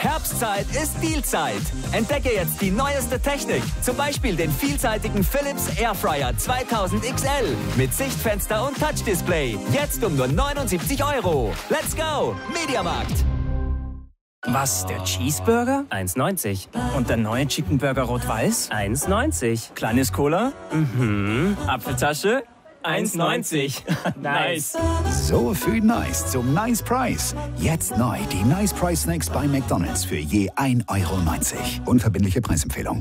Herbstzeit ist Dealzeit. Entdecke jetzt die neueste Technik. Zum Beispiel den vielseitigen Philips Airfryer 2000 XL mit Sichtfenster und Touchdisplay. Jetzt um nur 79 €. Let's go! Mediamarkt. Was, der Cheeseburger? 1,90. Und der neue Chicken Burger Rot-Weiß? 1,90. Kleines Cola? Apfeltasche? 1,90. Nice. So viel Nice zum Nice Price. Jetzt neu die Nice Price Snacks bei McDonald's für je 1,90 €. Unverbindliche Preisempfehlung.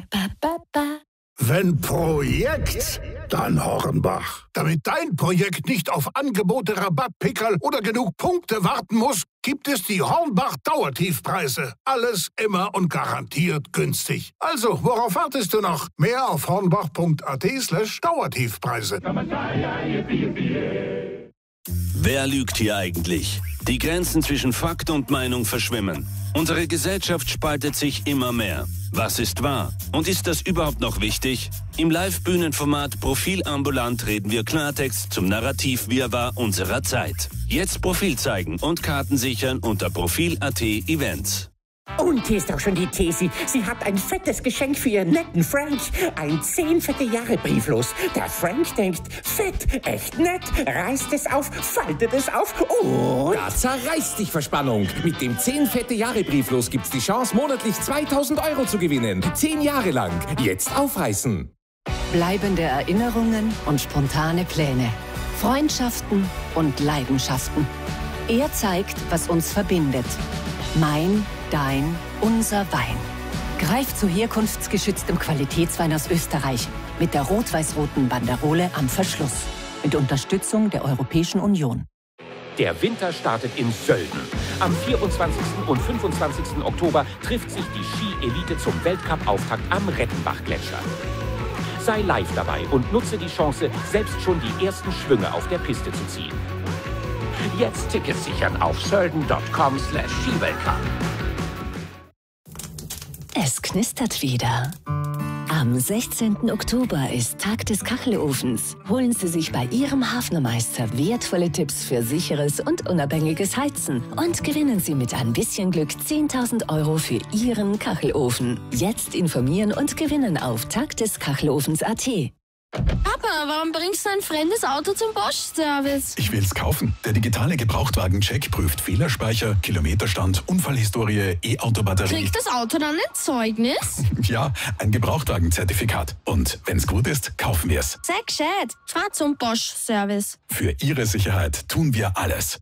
Wenn Projekt, dann Hornbach. Damit dein Projekt nicht auf Angebote, Rabattpickerl oder genug Punkte warten muss, gibt es die Hornbach Dauertiefpreise. Alles immer und garantiert günstig. Also, worauf wartest du noch? Mehr auf hornbach.at/Dauertiefpreise. Wer lügt hier eigentlich? Die Grenzen zwischen Fakt und Meinung verschwimmen. Unsere Gesellschaft spaltet sich immer mehr. Was ist wahr? Und ist das überhaupt noch wichtig? Im Live-Bühnenformat Profil ambulant reden wir Klartext zum Narrativ-Wirrwarr unserer Zeit. Jetzt Profil zeigen und Karten sichern unter Profil.at Events. Und hier ist auch schon die Thesi. Sie hat ein fettes Geschenk für ihren netten Frank. Ein 10 fette Jahre Brieflos. Der Frank denkt, fett, echt nett, reißt es auf, faltet es auf und... Da zerreißt dich Verspannung. Mit dem 10 fette Jahre Brieflos gibt's die Chance, monatlich 2.000 € zu gewinnen. 10 Jahre lang. Jetzt aufreißen. Bleibende Erinnerungen und spontane Pläne. Freundschaften und Leidenschaften. Er zeigt, was uns verbindet. Mein, dein, unser Wein. Greif zu herkunftsgeschütztem Qualitätswein aus Österreich mit der rot-weiß-roten Banderole am Verschluss. Mit Unterstützung der Europäischen Union. Der Winter startet in Sölden. Am 24. und 25. Oktober trifft sich die Ski-Elite zum Weltcup-Auftakt am Rettenbach-Gletscher. Sei live dabei und nutze die Chance, selbst schon die ersten Schwünge auf der Piste zu ziehen. Jetzt Tickets sichern auf sölden.com/Skiweltcup. Es knistert wieder. Am 16. Oktober ist Tag des Kachelofens. Holen Sie sich bei Ihrem Hafnermeister wertvolle Tipps für sicheres und unabhängiges Heizen. Und gewinnen Sie mit ein bisschen Glück 10.000 € für Ihren Kachelofen. Jetzt informieren und gewinnen auf tagdeskachelofens.at. Papa, warum bringst du ein fremdes Auto zum Bosch-Service? Ich will's kaufen. Der digitale Gebrauchtwagen-Check prüft Fehlerspeicher, Kilometerstand, Unfallhistorie, E-Auto-Batterie. Kriegt das Auto dann ein Zeugnis? Ja, ein Gebrauchtwagenzertifikat. Und wenn's gut ist, kaufen wir's. Sehr gescheit. Fahr zum Bosch-Service. Für Ihre Sicherheit tun wir alles.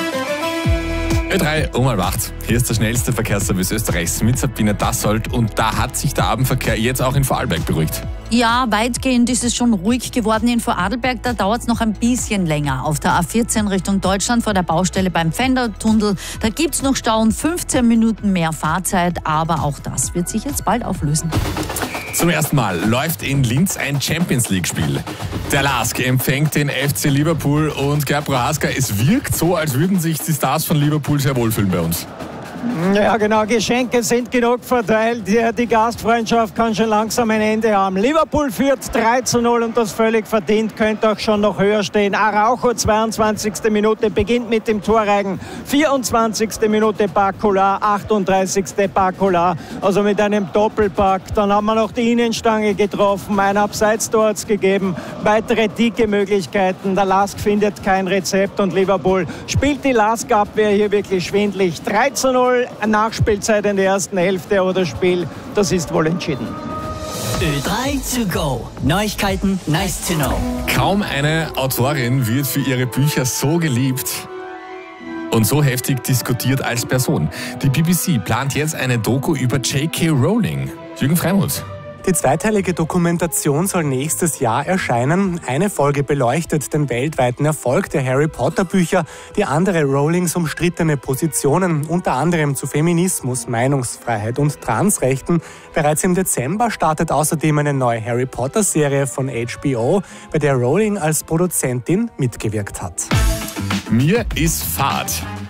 Ö3 um 7:30. Hier ist der schnellste Verkehrsservice Österreichs mit Sabine Dassold. Und da hat sich der Abendverkehr jetzt auch in Vorarlberg beruhigt. Ja, weitgehend ist es schon ruhig geworden in Vorarlberg. Da dauert es noch ein bisschen länger. Auf der A14 Richtung Deutschland vor der Baustelle beim Pfändertunnel. Da gibt es noch Stau und 15 Minuten mehr Fahrzeit. Aber auch das wird sich jetzt bald auflösen. Zum ersten Mal läuft in Linz ein Champions-League-Spiel. Der LASK empfängt den FC Liverpool und Gerd Prohaska, es wirkt so, als würden sich die Stars von Liverpool sehr wohlfühlen bei uns. Ja, genau. Geschenke sind genug verteilt. Die Gastfreundschaft kann schon langsam ein Ende haben. Liverpool führt 3:0 und das völlig verdient. Könnte auch schon noch höher stehen. Araujo, 22. Minute, beginnt mit dem Torreigen. 24. Minute Bakula, 38. Bakula. Also mit einem Doppelpack. Dann haben wir noch die Innenstange getroffen. Ein Abseitstor hat es gegeben. Weitere dicke Möglichkeiten. Der LASK findet kein Rezept und Liverpool spielt die LASK-Abwehr hier wirklich schwindlig. 3:0. Nachspielzeit in der ersten Hälfte oder Spiel, das ist wohl entschieden. Ö3 to go. Neuigkeiten, nice to know. Kaum eine Autorin wird für ihre Bücher so geliebt und so heftig diskutiert als Person. Die BBC plant jetzt eine Doku über J.K. Rowling. Jürgen Freimuth. Die zweiteilige Dokumentation soll nächstes Jahr erscheinen. Eine Folge beleuchtet den weltweiten Erfolg der Harry-Potter-Bücher, die andere Rowlings umstrittene Positionen, unter anderem zu Feminismus, Meinungsfreiheit und Transrechten. Bereits im Dezember startet außerdem eine neue Harry-Potter-Serie von HBO, bei der Rowling als Produzentin mitgewirkt hat. Mir ist Fahrt.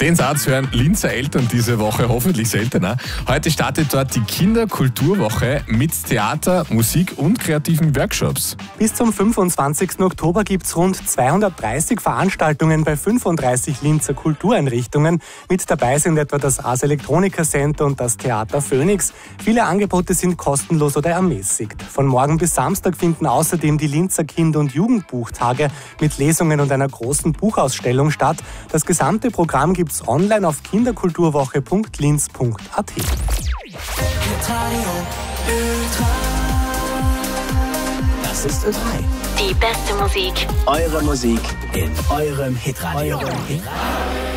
Den Satz hören Linzer Eltern diese Woche hoffentlich seltener. Heute startet dort die Kinderkulturwoche mit Theater, Musik und kreativen Workshops. Bis zum 25. Oktober gibt es rund 230 Veranstaltungen bei 35 Linzer Kultureinrichtungen. Mit dabei sind etwa das Ars Electronica Center und das Theater Phoenix. Viele Angebote sind kostenlos oder ermäßigt. Von morgen bis Samstag finden außerdem die Linzer Kinder- und Jugendbuchtage mit Lesungen und einer großen Buchausstellung statt. Das gesamte Programm gibt es online auf kinderkulturwoche.linz.at. Das ist Ö3. Die beste Musik. Eure Musik in eurem Hitradio.